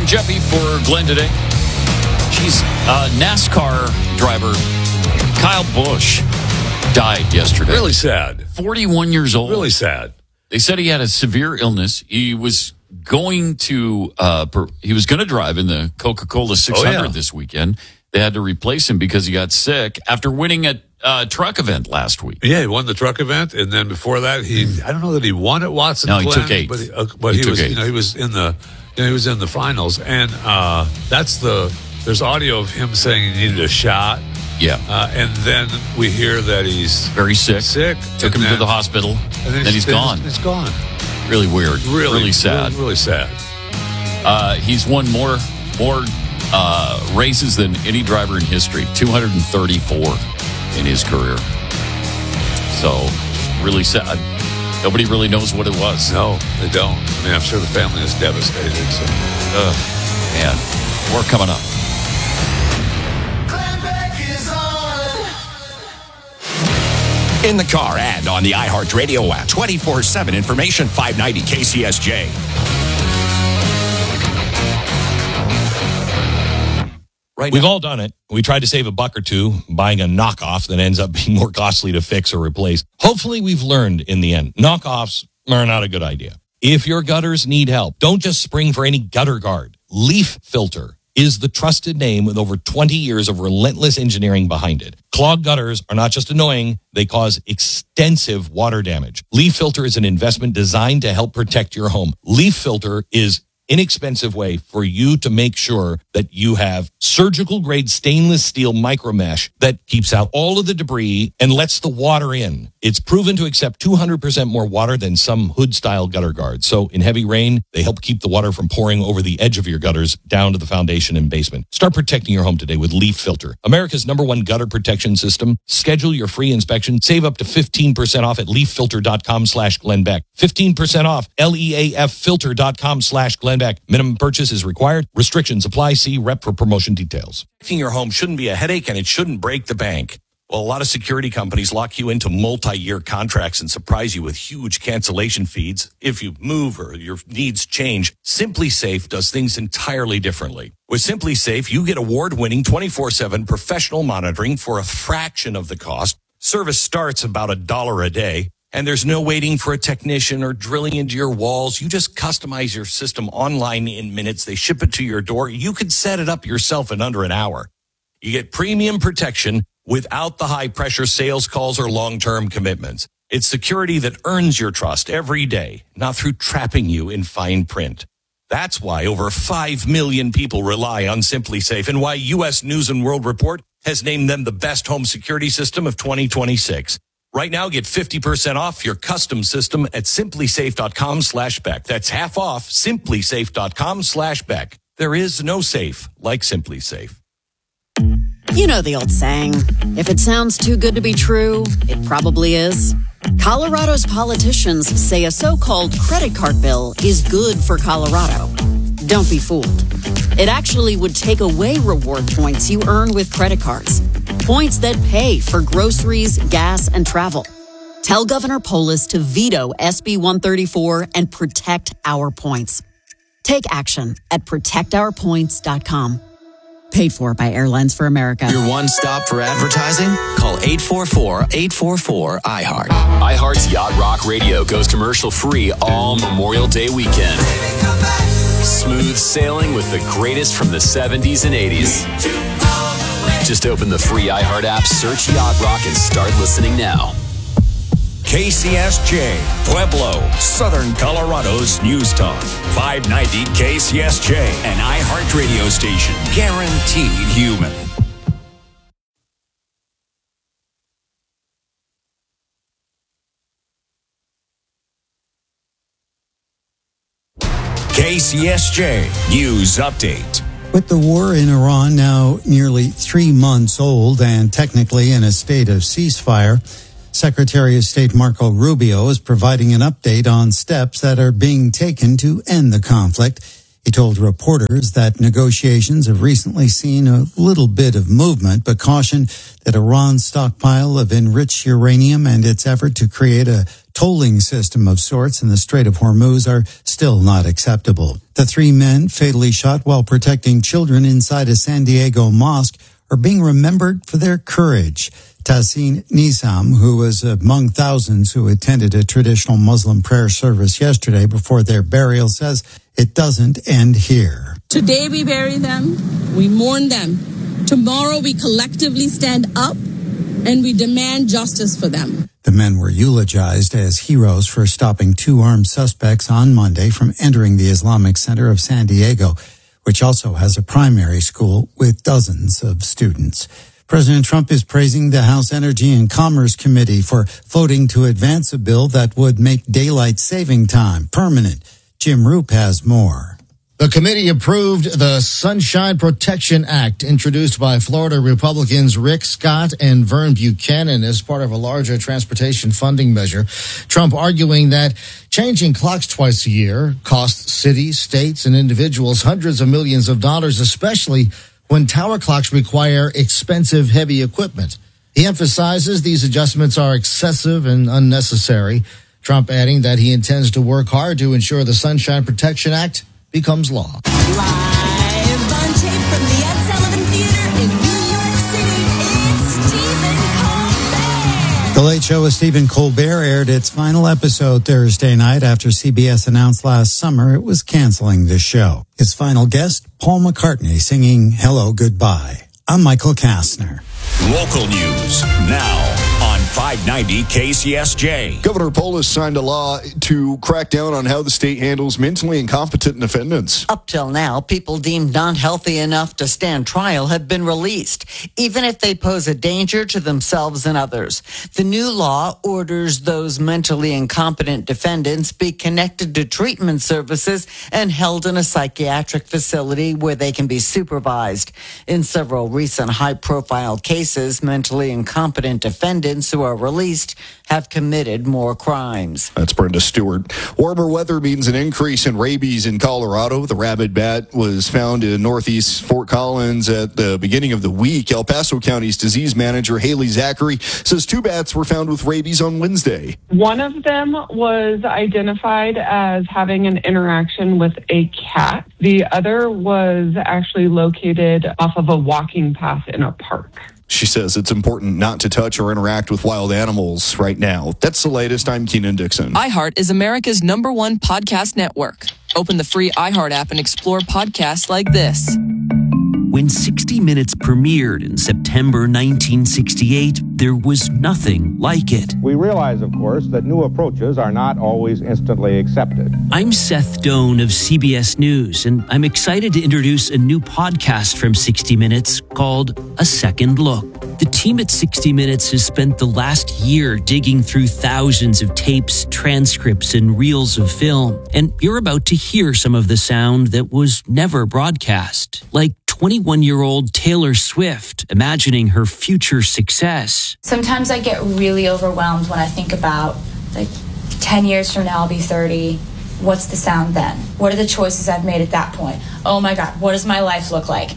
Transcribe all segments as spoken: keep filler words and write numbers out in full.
Jeffy for Glenn today. She's a NASCAR driver. Kyle Busch died yesterday. Really sad. forty-one years old. Really sad. They said he had a severe illness. He was going to uh, per, he was going to drive in the Coca-Cola six hundred oh, yeah. this weekend. They had to replace him because he got sick after winning a uh, truck event last week. Yeah, he won the truck event, and then before that, he I don't know that he won at Watson. No, he Glen, took eighth. but he, uh, but he, he was eighth. you know he was in the you know, he was in the finals, and uh, that's the there's audio of him saying he needed a shot. Yeah, uh, and then we hear that he's very sick. Sick. Took him then, to the hospital, and then, then he's then gone. He's gone. Really weird. Really, really sad. Really, really sad. Uh, he's won more more uh, races than any driver in history. two hundred thirty-four in his career. So, really sad. Nobody really knows what it was. No, they don't. I mean, I'm sure the family is devastated. So, uh, man, more coming up. In the car and on the iHeartRadio app. twenty-four seven information, five ninety K C S J. Right We've now. all done it. We tried to save a buck or two buying a knockoff that ends up being more costly to fix or replace. Hopefully we've learned in the end. Knockoffs are not a good idea. If your gutters need help, don't just spring for any gutter guard. Leaf Filter is the trusted name with over twenty years of relentless engineering behind it. Clogged gutters are not just annoying, they cause extensive water damage. Leaf Filter is an investment designed to help protect your home. Leaf Filter is inexpensive way for you to make sure that you have surgical grade stainless steel micro mesh that keeps out all of the debris and lets the water in. It's proven to accept two hundred percent more water than some hood style gutter guards. So in heavy rain, they help keep the water from pouring over the edge of your gutters down to the foundation and basement. Start protecting your home today with Leaf Filter, America's number one gutter protection system. Schedule your free inspection. Save up to fifteen percent off at leaffilter.com slash Glenn Beck. fifteen percent off, L E A F filter.com slash Glenn Beck. Minimum purchase is required. Restrictions apply. See rep for promotion details. Protecting your home shouldn't be a headache, and it shouldn't break the bank. Well, a lot of security companies lock you into multi-year contracts and surprise you with huge cancellation fees if you move or your needs change. SimpliSafe does things entirely differently. With SimpliSafe, you get award-winning twenty-four seven professional monitoring for a fraction of the cost. Service starts about a dollar a day. And there's no waiting for a technician or drilling into your walls. You just customize your system online in minutes. They ship it to your door. You can set it up yourself in under an hour. You get premium protection without the high-pressure sales calls or long-term commitments. It's security that earns your trust every day, not through trapping you in fine print. That's why over five million people rely on SimpliSafe and why U S News and World Report has named them the best home security system of twenty twenty-six. Right now, get fifty percent off your custom system at simplysafe.com slash Beck. That's half off, simplysafe.com slash Beck. There is no safe like SimpliSafe. You know the old saying, if it sounds too good to be true, it probably is. Colorado's politicians say a so-called credit card bill is good for Colorado. Don't be fooled. It actually would take away reward points you earn with credit cards. Points that pay for groceries, gas, and travel. Tell Governor Polis to veto S B one thirty-four and protect our points. Take action at protect our points dot com. Paid for by Airlines for America. Your one stop for advertising? Call eight four four, eight four four, I heart. iHeart's Yacht Rock Radio goes commercial free all Memorial Day weekend. Smooth sailing with the greatest from the seventies and eighties. Just open the free iHeart app, search Yacht Rock, and start listening now. K C S J, Pueblo, Southern Colorado's News Talk. five ninety K C S J, an iHeart radio station. Guaranteed human. K C S J News Update. With the war in Iran now nearly three months old and technically in a state of ceasefire, Secretary of State Marco Rubio is providing an update on steps that are being taken to end the conflict. He told reporters that negotiations have recently seen a little bit of movement, but cautioned that Iran's stockpile of enriched uranium and its effort to create a tolling system of sorts in the Strait of Hormuz are still not acceptable. The three men fatally shot while protecting children inside a San Diego mosque are being remembered for their courage. Tahsin Nizam, who was among thousands who attended a traditional Muslim prayer service yesterday before their burial, says it doesn't end here. Today we bury them, we mourn them. Tomorrow we collectively stand up and we demand justice for them. The men were eulogized as heroes for stopping two armed suspects on Monday from entering the Islamic Center of San Diego, which also has a primary school with dozens of students. President Trump is praising the House Energy and Commerce Committee for voting to advance a bill that would make daylight saving time permanent. Jim Roop has more. The committee approved the Sunshine Protection Act introduced by Florida Republicans Rick Scott and Vern Buchanan as part of a larger transportation funding measure. Trump arguing that changing clocks twice a year costs cities, states, and individuals hundreds of millions of dollars, especially when tower clocks require expensive, heavy equipment. He emphasizes these adjustments are excessive and unnecessary. Trump adding that he intends to work hard to ensure the Sunshine Protection Act becomes law. Live on tape from the Ed Sullivan Theater in New York City, it's Stephen Colbert. The Late Show with Stephen Colbert aired its final episode Thursday night after C B S announced last summer it was canceling the show. Its final guest, Paul McCartney, singing Hello, Goodbye. I'm Michael Kastner. Local news now on five ninety K C S J. Governor Polis signed a law to crack down on how the state handles mentally incompetent defendants. Up till now, people deemed not healthy enough to stand trial have been released, even if they pose a danger to themselves and others. The new law orders those mentally incompetent defendants be connected to treatment services and held in a psychiatric facility where they can be supervised. In several recent high-profile cases, mentally incompetent defendants who are released have committed more crimes. That's Brenda Stewart. Warmer weather means an increase in rabies in Colorado. The rabid bat was found in northeast Fort Collins at the beginning of the week. El Paso County's disease manager, Haley Zachary, says two bats were found with rabies on Wednesday. One of them was identified as having an interaction with a cat. The other was actually located off of a walking path in a park. She says it's important not to touch or interact with wild animals right now. That's the latest. I'm Keenan Dixon. iHeart is America's number one podcast network. Open the free iHeart app and explore podcasts like this. When sixty minutes premiered in September nineteen sixty-eight, there was nothing like it. We realize, of course, that new approaches are not always instantly accepted. I'm Seth Doan of C B S News, and I'm excited to introduce a new podcast from sixty minutes called A Second Look. The team at sixty minutes has spent the last year digging through thousands of tapes, transcripts, and reels of film, and you're about to hear some of the sound that was never broadcast, like twenty-one-year-old Taylor Swift imagining her future success. Sometimes I get really overwhelmed when I think about, like, ten years from now I'll be thirty. What's the sound then? What are the choices I've made at that point? Oh my God, what does my life look like?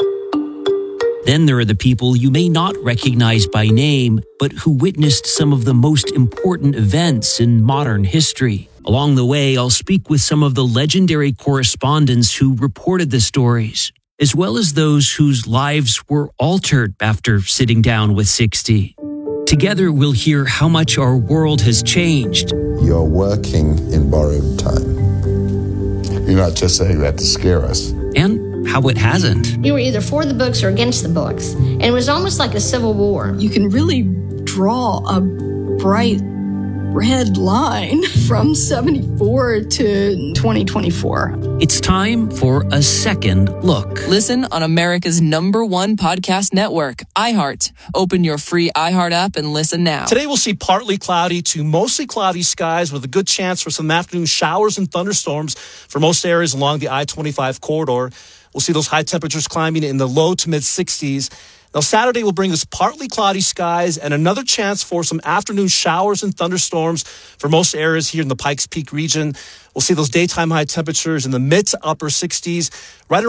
Then there are the people you may not recognize by name, but who witnessed some of the most important events in modern history. Along the way, I'll speak with some of the legendary correspondents who reported the stories, as well as those whose lives were altered after sitting down with sixty. Together, we'll hear how much our world has changed. You're working in borrowed time. You're not just saying that to scare us. And how it hasn't. You were either for the books or against the books. And it was almost like a civil war. You can really draw a bright red line from seventy-four to twenty twenty-four. It's time for A Second Look. Listen on America's number one podcast network, iHeart. Open your free iHeart app and listen now. Today we'll see partly cloudy to mostly cloudy skies with a good chance for some afternoon showers and thunderstorms for most areas along the I twenty-five corridor. We'll see those high temperatures climbing in the low to mid sixties. Now, Saturday will bring us partly cloudy skies and another chance for some afternoon showers and thunderstorms for most areas here in the Pikes Peak region. We'll see those daytime high temperatures in the mid to upper sixties, right around